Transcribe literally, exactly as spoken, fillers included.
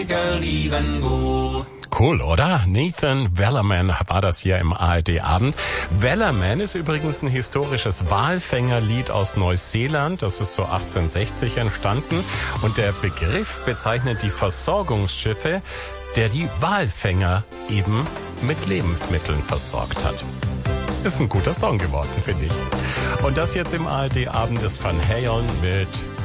Cool, oder? Nathan Wellerman war das hier im A R D-Abend. Wellerman ist übrigens ein historisches Walfängerlied aus Neuseeland. Das ist so achtzehnhundertsechzig entstanden. Und der Begriff bezeichnet die Versorgungsschiffe, der die Walfänger eben mit Lebensmitteln versorgt hat. Ist ein guter Song geworden, finde ich. Und das jetzt im A R D-Abend ist Van Halen mit